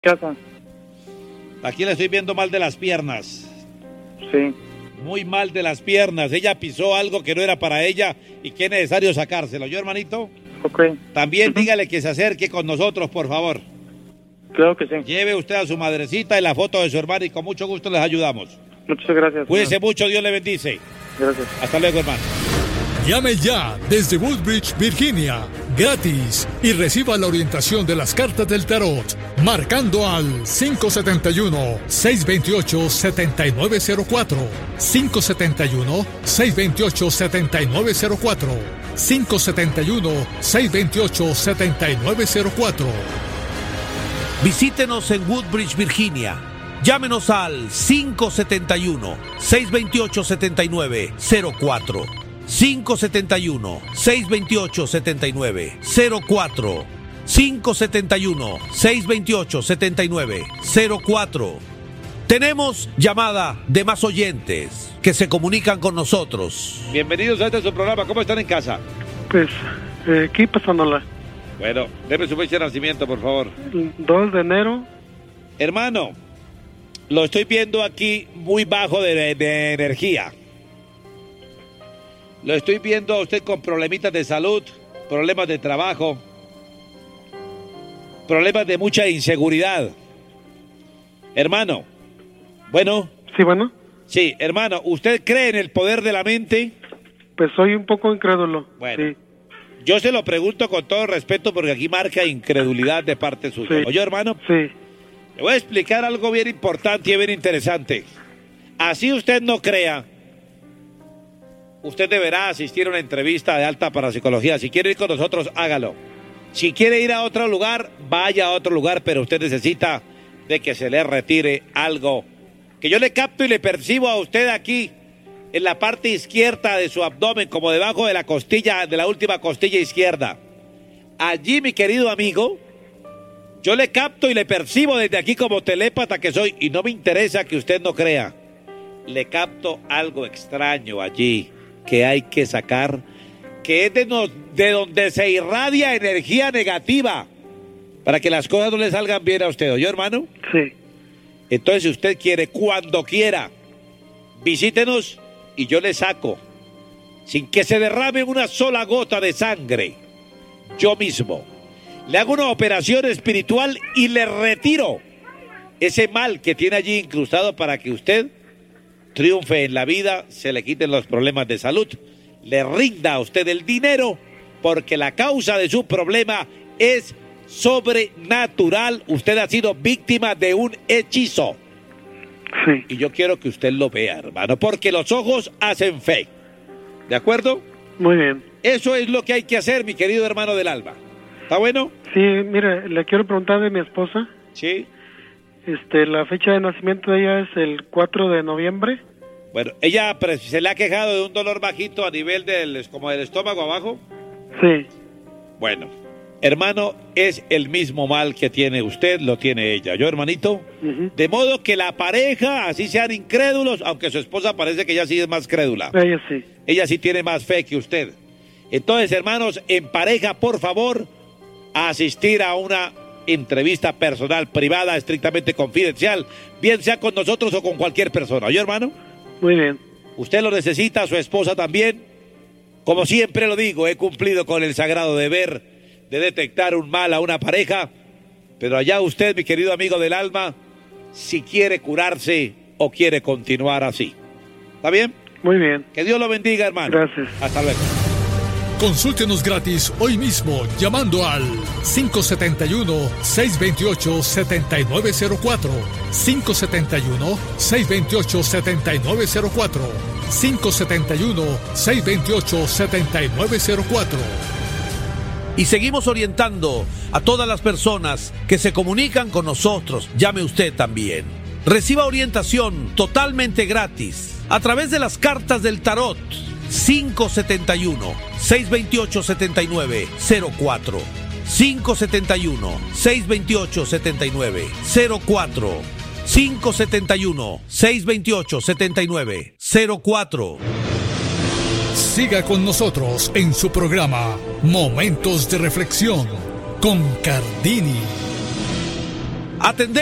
Casa. Aquí la estoy viendo mal de las piernas. Sí. Muy mal de las piernas. Ella pisó algo que no era para ella y que es necesario sacárselo. ¿Yo, hermanito? Ok. También dígale que se acerque con nosotros, por favor. Claro que sí. Lleve usted a su madrecita y la foto de su hermana y con mucho gusto les ayudamos. Muchas gracias. Cuídese mucho, Dios le bendice. Gracias. Hasta luego, hermano. Llame ya desde Woodbridge, Virginia, gratis, y reciba la orientación de las cartas del tarot, marcando al 571-628-7904, 571-628-7904, 571-628-7904. Visítenos en Woodbridge, Virginia. Llámenos al 571-628-7904. 571-628-7904. 571-628-7904. Tenemos llamada de más oyentes que se comunican con nosotros. Bienvenidos a este su programa. ¿Cómo están en casa? Pues, aquí pasándola. Bueno, deme su fecha de nacimiento, por favor. 2 de enero. Hermano, lo estoy viendo aquí muy bajo de energía. Lo estoy viendo a usted con problemitas de salud, problemas de trabajo, problemas de mucha inseguridad. Hermano, bueno. Sí, bueno. Sí, hermano, ¿usted cree en el poder de la mente? Pues soy un poco incrédulo. Bueno, sí. Yo se lo pregunto con todo respeto porque aquí marca incredulidad de parte suya. Sí. ¿Oye, hermano? Sí. Le voy a explicar algo bien importante y bien interesante. Así usted no crea, usted deberá asistir a una entrevista de alta parapsicología. Si quiere ir con nosotros, hágalo. Si quiere ir a otro lugar, vaya a otro lugar, pero usted necesita de que se le retire algo. Que yo le capto y le percibo a usted aquí, en la parte izquierda de su abdomen, como debajo de la costilla, de la última costilla izquierda. Allí, mi querido amigo, yo le capto y le percibo desde aquí como telépata que soy, y no me interesa que usted no crea. Le capto algo extraño allí que hay que sacar, que es de donde se irradia energía negativa para que las cosas no le salgan bien a usted. ¿Oyó, hermano? Sí. Entonces, si usted quiere, cuando quiera, visítenos y yo le saco, sin que se derrame una sola gota de sangre, yo mismo le hago una operación espiritual y le retiro ese mal que tiene allí incrustado para que usted triunfe en la vida, se le quiten los problemas de salud, le rinda a usted el dinero, porque la causa de su problema es sobrenatural. Usted ha sido víctima de un hechizo. Sí. Y yo quiero que usted lo vea, hermano, porque los ojos hacen fe. ¿De acuerdo? Muy bien. Eso es lo que hay que hacer, mi querido hermano del alma. ¿Está bueno? Sí, mire, le quiero preguntar de mi esposa. Sí. La fecha de nacimiento de ella es el 4 de noviembre. Bueno, ella se le ha quejado de un dolor bajito a nivel como del estómago abajo. Sí. Bueno, hermano, es el mismo mal que tiene usted, lo tiene ella. ¿Yo, hermanito? Uh-huh. De modo que la pareja, así sean incrédulos, aunque su esposa parece que ella sí es más crédula. Ella sí. Ella sí tiene más fe que usted. Entonces, hermanos, en pareja, por favor, a asistir a una entrevista personal, privada, estrictamente confidencial, bien sea con nosotros o con cualquier persona. ¿Oye, hermano? Muy bien. Usted lo necesita, su esposa también. Como siempre lo digo, he cumplido con el sagrado deber de detectar un mal a una pareja, pero allá usted, mi querido amigo del alma, si quiere curarse o quiere continuar así. ¿Está bien? Muy bien. Que Dios lo bendiga, hermano. Gracias. Hasta luego. Consúltenos gratis hoy mismo llamando al 571-628-7904, 571-628-7904, 571-628-7904. Y seguimos orientando a todas las personas que se comunican con nosotros. Llame usted también. Reciba orientación totalmente gratis a través de las cartas del tarot. 571-628-7904. 571-628-7904. 571-628-7904. Siga con nosotros en su programa Momentos de Reflexión con Cardini. Atendemos